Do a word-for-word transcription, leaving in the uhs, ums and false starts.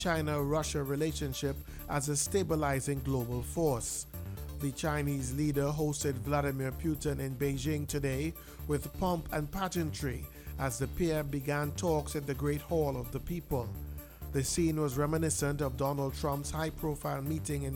China-Russia relationship as a stabilizing global force. The Chinese leader hosted Vladimir Putin in Beijing today with pomp and pageantry as the pair began talks at the Great Hall of the People. The scene was reminiscent of Donald Trump's high-profile meeting in